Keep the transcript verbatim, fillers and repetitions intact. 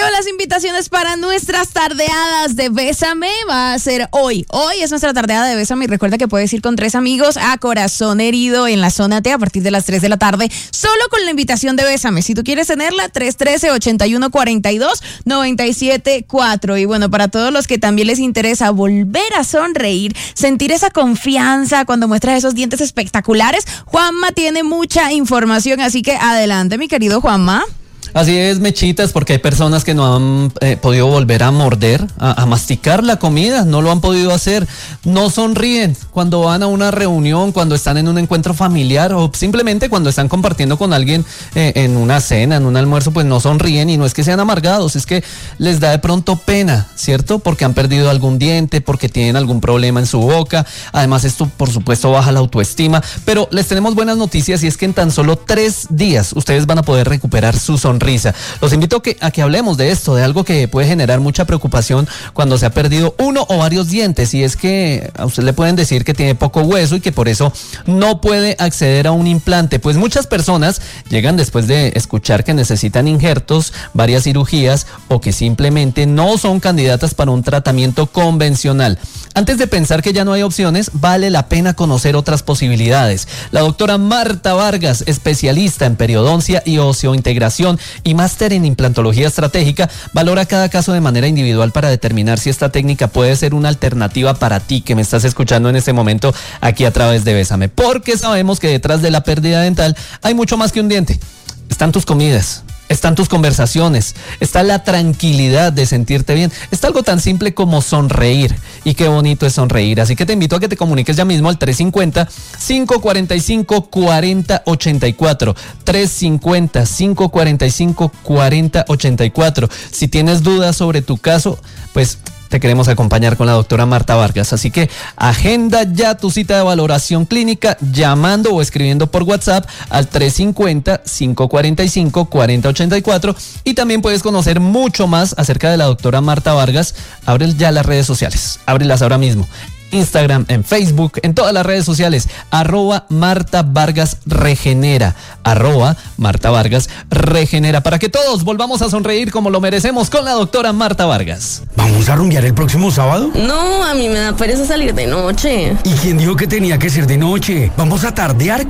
Rocío, las invitaciones para nuestras tardeadas de Bésame va a ser hoy. Hoy es nuestra tardeada de Bésame y recuerda que puedes ir con tres amigos a Corazón Herido en la zona T a partir de las tres de la tarde, solo con la invitación de Bésame. Si tú quieres tenerla, tres uno tres, ocho uno cuatro dos, nueve siete cuatro. Y bueno, para todos los que también les interesa volver a sonreír, sentir esa confianza cuando muestras esos dientes espectaculares, Juanma tiene mucha información, así que adelante, mi querido Juanma. Así es, Mechitas, porque hay personas que no han eh, podido volver a morder, a, a masticar la comida, no lo han podido hacer, no sonríen cuando van a una reunión, cuando están en un encuentro familiar o simplemente cuando están compartiendo con alguien eh, en una cena, en un almuerzo, pues no sonríen y no es que sean amargados, es que les da de pronto pena, ¿cierto? Porque han perdido algún diente, porque tienen algún problema en su boca, además esto por supuesto baja la autoestima, pero les tenemos buenas noticias y es que en tan solo tres días ustedes van a poder recuperar su sonrisa. Risa. Los invito a que, a que hablemos de esto, de algo que puede generar mucha preocupación cuando se ha perdido uno o varios dientes, y es que a usted le pueden decir que tiene poco hueso y que por eso no puede acceder a un implante. Pues muchas personas llegan después de escuchar que necesitan injertos, varias cirugías o que simplemente no son candidatas para un tratamiento convencional. Antes de pensar que ya no hay opciones, vale la pena conocer otras posibilidades. La doctora Marta Vargas, especialista en periodoncia y osteointegración y máster en implantología estratégica, valora cada caso de manera individual para determinar si esta técnica puede ser una alternativa para ti que me estás escuchando en este momento aquí a través de Bésame, porque sabemos que detrás de la pérdida dental hay mucho más que un diente. Están tus comidas, están tus conversaciones, está la tranquilidad de sentirte bien, está algo tan simple como sonreír, y qué bonito es sonreír, así que te invito a que te comuniques ya mismo al tres cinco cero, cinco cuatro cinco, cuatro cero ocho cuatro, tres cinco cero, cinco cuatro cinco, cuatro cero ocho cuatro. Si tienes dudas sobre tu caso, pues te queremos acompañar con la doctora Marta Vargas, así que agenda ya tu cita de valoración clínica llamando o escribiendo por WhatsApp al tres cinco cero, cinco cuatro cinco, cuatro cero ocho cuatro, y también puedes conocer mucho más acerca de la doctora Marta Vargas. Abre ya las redes sociales, ábrelas ahora mismo. Instagram, en Facebook, en todas las redes sociales, arroba Marta Vargas Regenera, arroba Marta Vargas Regenera, para que todos volvamos a sonreír como lo merecemos con la doctora Marta Vargas. ¿Vamos a rumbear el próximo sábado? No, a mí me da pereza salir de noche. ¿Y quién dijo que tenía que ser de noche? Vamos a tardear